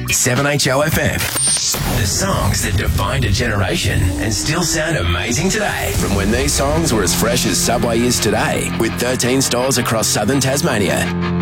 7HOFM. The songs that defined a generation and still sound amazing today. From when these songs were as fresh as Subway is today, with 13 stores across southern Tasmania.